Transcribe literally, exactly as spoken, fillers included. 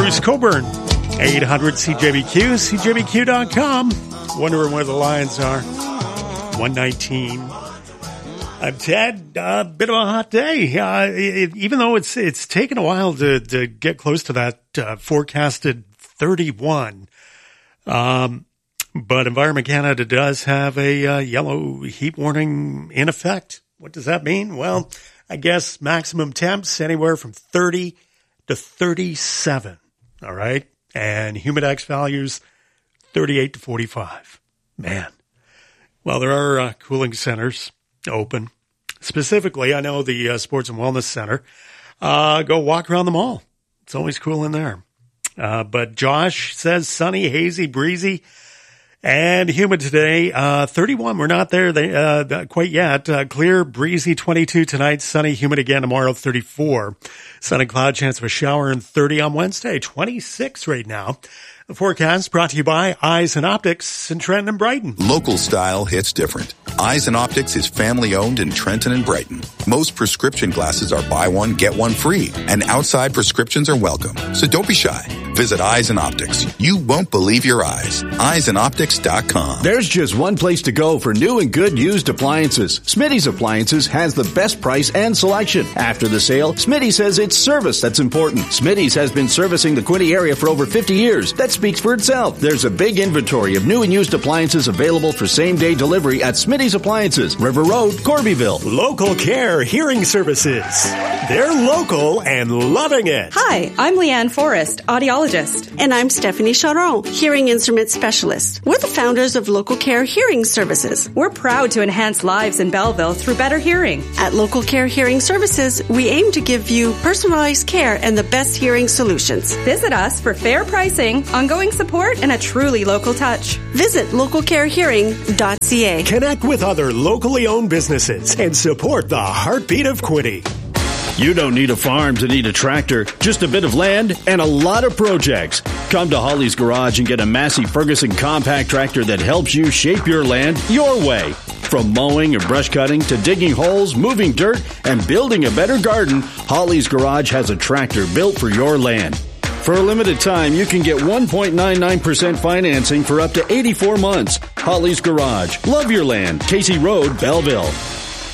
Bruce Coburn, eight hundred C J B Q, C J B Q dot com. Wondering where the Lions are. one nineteen. I'm Ted. A uh, bit of a hot day. Uh, it, even though it's it's taken a while to, to get close to that uh, forecasted thirty-one. Um, but Environment Canada does have a uh, yellow heat warning in effect. What does that mean? Well, I guess maximum temps anywhere from thirty to thirty-seven. All right. And Humidex values thirty-eight to forty-five. Man. Well, there are uh, cooling centers open. Specifically, I know the uh, Sports and Wellness Center. Uh, go walk around the mall. It's always cool in there. Uh, but Josh says sunny, hazy, breezy, and humid today. Uh, thirty-one, we're not there they, uh, quite yet. Uh, clear, breezy, twenty-two tonight. Sunny, humid again tomorrow, thirty-four. Sun and cloud, chance of a shower, and thirty on Wednesday, twenty-six right now. The forecast brought to you by Eyes and Optics in Trenton and Brighton. Local style hits different. Eyes and Optics is family owned in Trenton and Brighton. Most prescription glasses are buy one, get one free, and outside prescriptions are welcome. So don't be shy. Visit Eyes and Optics. You won't believe your eyes. eyes and optics dot com. There's just one place to go for new and good used appliances. Smitty's Appliances has the best price and selection. After the sale, Smitty says it's service that's important. Smitty's has been servicing the Quinte area for over fifty years. That speaks for itself. There's a big inventory of new and used appliances available for same-day delivery at Smitty's Appliances, River Road, Corbyville. Local Care Hearing Services. They're local and loving it. Hi, I'm Leanne Forrest, audiologist. And I'm Stephanie Charon, hearing instrument specialist. We're the founders of Local Care Hearing Services. We're proud to enhance lives in Belleville through better hearing. At Local Care Hearing Services, we aim to give you personalized care and the best hearing solutions. Visit us for fair pricing, ongoing support, and a truly local touch. Visit local care hearing dot c a. Connect with other locally owned businesses and support the heartbeat of Quinte. You don't need a farm to need a tractor, just a bit of land and a lot of projects. Come to Holly's Garage and get a Massey Ferguson compact tractor that helps you shape your land your way. From mowing or brush cutting to digging holes, moving dirt, and building a better garden, Holly's Garage has a tractor built for your land. For a limited time, you can get one point nine nine percent financing for up to eighty-four months. Holly's Garage. Love your land. Casey Road, Belleville.